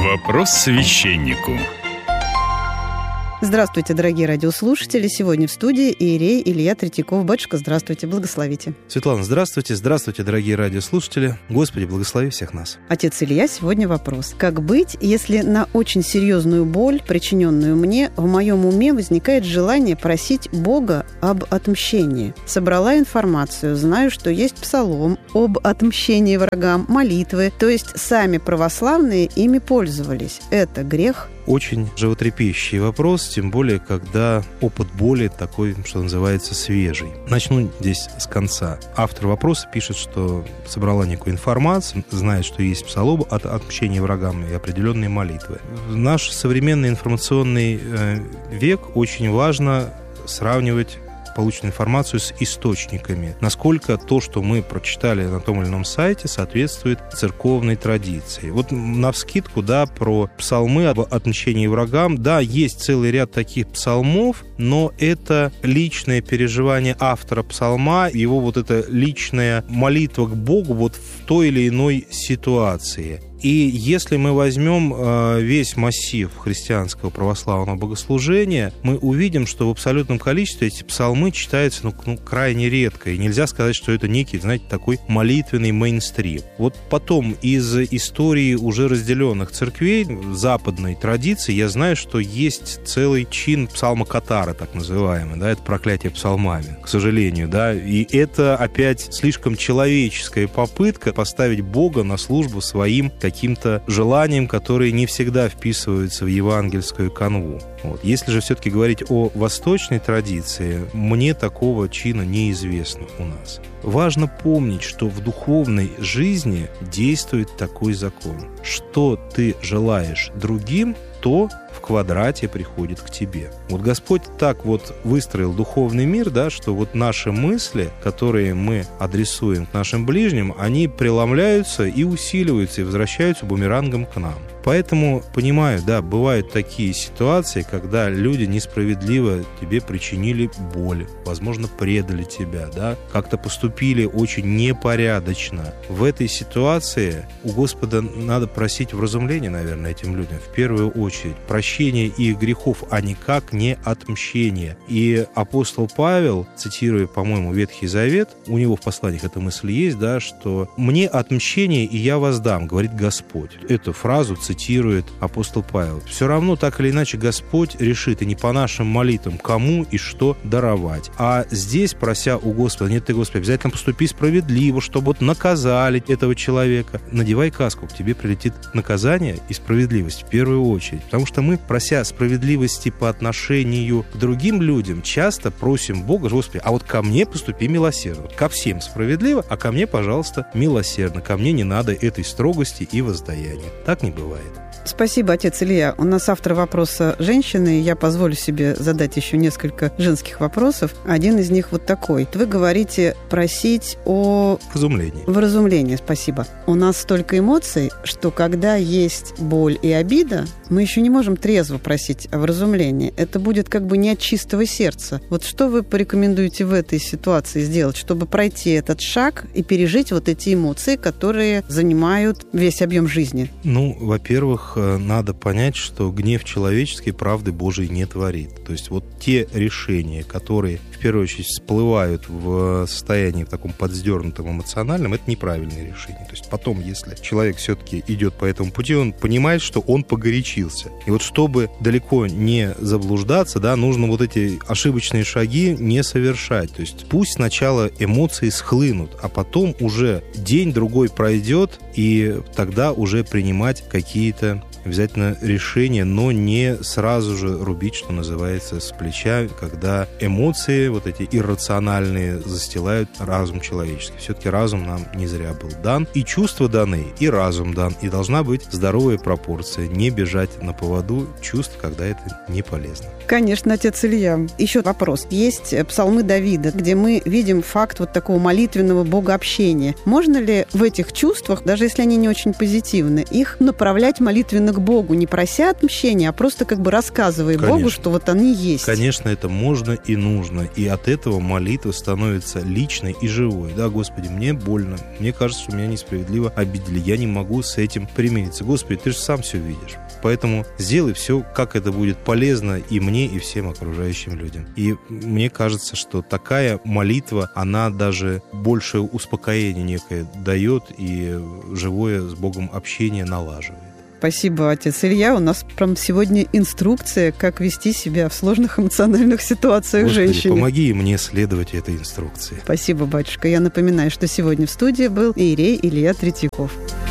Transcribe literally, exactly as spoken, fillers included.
Вопрос священнику. Здравствуйте, дорогие радиослушатели. Сегодня в студии иерей Илья Третьяков. Батюшка, здравствуйте, благословите. Светлана, здравствуйте. Здравствуйте, дорогие радиослушатели. Господи, благослови всех нас. Отец Илья, сегодня вопрос. Как быть, если на очень серьезную боль, причиненную мне, в моем уме возникает желание просить Бога об отмщении? Собрала информацию, знаю, что есть псалом об отмщении врагам, молитвы, то есть сами православные ими пользовались. Это грех? Очень животрепещущий вопрос, тем более, когда опыт боли такой, что называется, свежий. Начну здесь с конца. Автор вопроса пишет, что собрала некую информацию, знает, что есть псалом от отмщения врагам и определенные молитвы. В наш современный информационный э, век очень важно сравнивать полученную информацию с источниками. Насколько то, что мы прочитали на том или ином сайте, соответствует церковной традиции. Вот навскидку, да, про псалмы об отмщении врагам, да, есть целый ряд таких псалмов, но это личное переживание автора псалма, его вот эта личная молитва к Богу вот в той или иной ситуации. И если мы возьмем э, весь массив христианского православного богослужения, мы увидим, что в абсолютном количестве эти псалмы читаются ну, ну, крайне редко. И нельзя сказать, что это некий, знаете, такой молитвенный мейнстрим. Вот потом из истории уже разделенных церквей, западной традиции, я знаю, что есть целый чин псалма Катара, так называемый, да, это проклятие псалмами, к сожалению, да. И это опять слишком человеческая попытка поставить Бога на службу своим каким-то желаниям, которые не всегда вписываются в евангельскую канву. Вот. Если же все-таки говорить о восточной традиции, мне такого чина неизвестно у нас. Важно помнить, что в духовной жизни действует такой закон. Что ты желаешь другим, то в квадрате приходит к тебе. Вот Господь так вот выстроил духовный мир, да, что вот наши мысли, которые мы адресуем к нашим ближним, они преломляются и усиливаются, и возвращаются бумерангом к нам. Поэтому, понимаю, да, бывают такие ситуации, когда люди несправедливо тебе причинили боль, возможно, предали тебя, да, как-то поступили очень непорядочно. В этой ситуации у Господа надо просить вразумления, наверное, этим людям, в первую очередь, прощения их грехов, а никак не отмщения. И апостол Павел, цитируя, по-моему, Ветхий Завет, у него в посланиях эта мысль есть, да, что «мне отмщение, и я воздам», говорит Господь. Эту фразу цитирует цитирует апостол Павел. Все равно, так или иначе, Господь решит, и не по нашим молитвам, кому и что даровать. А здесь, прося у Господа, нет, ты, Господи, обязательно поступи справедливо, чтобы вот наказали этого человека. Надевай каску, к тебе прилетит наказание и справедливость в первую очередь. Потому что мы, прося справедливости по отношению к другим людям, часто просим Бога, Господи, а вот ко мне поступи милосердно. Вот ко всем справедливо, а ко мне, пожалуйста, милосердно. Ко мне не надо этой строгости и воздаяния. Так не бывает. Спасибо, отец Илья. У нас автор вопроса женщины, и я позволю себе задать еще несколько женских вопросов. Один из них вот такой. Вы говорите просить о... Вразумлении. Вразумлении, спасибо. У нас столько эмоций, что когда есть боль и обида, мы еще не можем трезво просить о вразумлении. Это будет как бы не от чистого сердца. Вот что вы порекомендуете в этой ситуации сделать, чтобы пройти этот шаг и пережить вот эти эмоции, которые занимают весь объем жизни? Ну, во-первых, надо понять, что гнев человеческий правды Божией не творит. То есть вот те решения, которые в первую очередь всплывают в состоянии в таком подздернутом эмоциональном, это неправильные решения. То есть потом, если человек все-таки идет по этому пути, он понимает, что он погорячился. И вот чтобы далеко не заблуждаться, да, нужно вот эти ошибочные шаги не совершать. То есть пусть сначала эмоции схлынут, а потом уже день-другой пройдет, и тогда уже принимать какие-то обязательно решение, но не сразу же рубить, что называется, с плеча, когда эмоции, вот эти иррациональные, застилают разум человеческий. Все-таки разум нам не зря был дан, и чувства даны, и разум дан, и должна быть здоровая пропорция, не бежать на поводу чувств, когда это не полезно. Конечно, отец Илья. Еще вопрос. Есть псалмы Давида, где мы видим факт вот такого молитвенного богообщения. Можно ли в этих чувствах, даже если они не очень позитивны, их направлять молитвенным именно к Богу, не прося отмщения, а просто как бы рассказывая Конечно. Богу, что вот они есть. Конечно, это можно и нужно. И от этого молитва становится личной и живой. Да, Господи, мне больно. Мне кажется, что меня несправедливо обидели. Я не могу с этим примириться. Господи, Ты же сам все видишь. Поэтому сделай все, как это будет полезно и мне, и всем окружающим людям. И мне кажется, что такая молитва, она даже большее успокоение некое дает и живое с Богом общение налаживает. Спасибо, отец Илья. У нас прям сегодня инструкция, как вести себя в сложных эмоциональных ситуациях Господи, женщине. помоги мне следовать этой инструкции. Спасибо, батюшка. Я напоминаю, что сегодня в студии был иерей Илья Третьяков.